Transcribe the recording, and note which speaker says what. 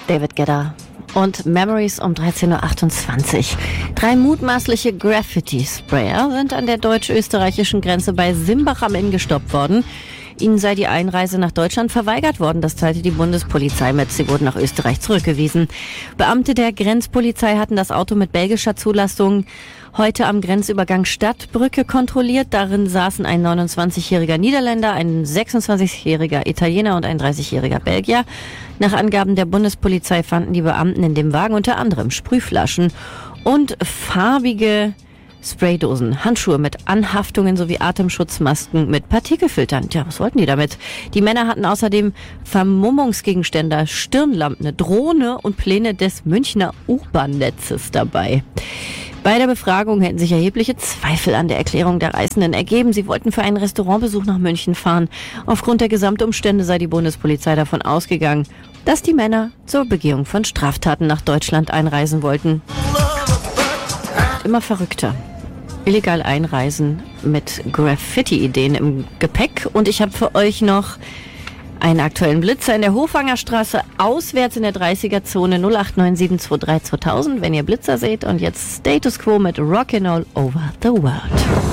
Speaker 1: David Guetta und Memories um 13.28 Uhr. 3 mutmaßliche Graffiti-Sprayer sind an der deutsch-österreichischen Grenze bei Simbach am Inn gestoppt worden. Ihnen sei die Einreise nach Deutschland verweigert worden, das teilte die Bundespolizei mit. Sie wurden nach Österreich zurückgewiesen. Beamte der Grenzpolizei hatten das Auto mit belgischer Zulassung heute am Grenzübergang Stadtbrücke kontrolliert. Darin saßen ein 29-jähriger Niederländer, ein 26-jähriger Italiener und ein 30-jähriger Belgier. Nach Angaben der Bundespolizei fanden die Beamten in dem Wagen unter anderem Sprühflaschen und farbige Spraydosen, Handschuhe mit Anhaftungen sowie Atemschutzmasken mit Partikelfiltern. Tja, was wollten die damit? Die Männer hatten außerdem Vermummungsgegenstände, Stirnlampen, eine Drohne und Pläne des Münchner U-Bahn-Netzes dabei. Bei der Befragung hätten sich erhebliche Zweifel an der Erklärung der Reisenden ergeben. Sie wollten für einen Restaurantbesuch nach München fahren. Aufgrund der Gesamtumstände sei die Bundespolizei davon ausgegangen, dass die Männer zur Begehung von Straftaten nach Deutschland einreisen wollten. Immer verrückter. Illegal einreisen mit Graffiti-Ideen im Gepäck. Und ich habe für euch noch einen aktuellen Blitzer in der Hofwangerstraße auswärts in der 30er-Zone 0897232 2000, wenn ihr Blitzer seht. Und jetzt Status Quo mit Rockin' All Over the World.